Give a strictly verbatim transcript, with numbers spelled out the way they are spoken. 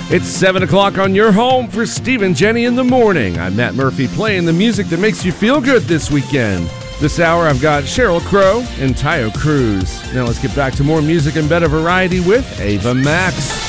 It's seven o'clock on your home for Steve and Jenny in the morning. I'm Matt Murphy playing the music that makes you feel good this weekend. This hour I've got Sheryl Crow and Taio Cruz. Now let's get back to more music and better variety with Ava Max.